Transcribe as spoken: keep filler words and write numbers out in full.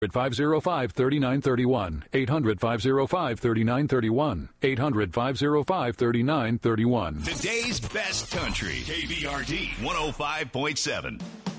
five oh five, three nine three one. eight hundred, five oh five, three nine three one. eight hundred, five oh five, three nine three one. Today's best country. K B R D one oh five point seven.